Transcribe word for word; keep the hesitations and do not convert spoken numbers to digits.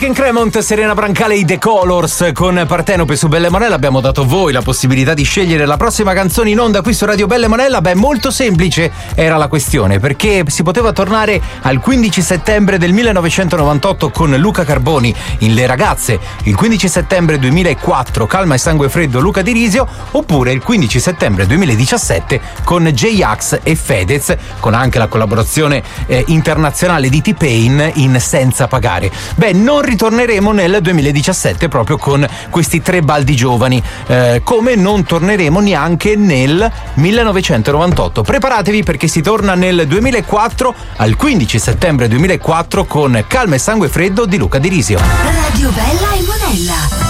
Music in Cremont, Serena Brancale, i The Colors con Partenope su Belle Monella. Abbiamo dato a voi la possibilità di scegliere la prossima canzone in onda qui su Radio Belle Monella. Beh, molto semplice era la questione, perché si poteva tornare al quindici settembre del millenovecentonovantotto con Luca Carboni in Le Ragazze, il quindici settembre duemilaquattro Calma e Sangue Freddo Luca Di Risio, oppure il quindici settembre duemiladiciassette con J-Ax e Fedez, con anche la collaborazione eh, internazionale di T-Pain in Senza Pagare. Beh, non ritorneremo nel duemiladiciassette proprio con questi tre baldi giovani, eh, come non torneremo neanche nel millenovecentonovantotto. Preparatevi, perché si torna nel duemilaquattro, al quindici settembre duemilaquattro, con Calma e Sangue Freddo di Luca Di Risio. Radio Bella e Monella.